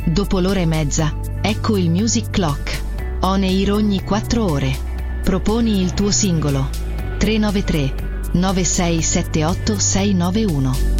Dopo l'ora e mezza, ecco il Music Clock. On air ogni 4 ore. Proponi il tuo singolo. 393 9678 691.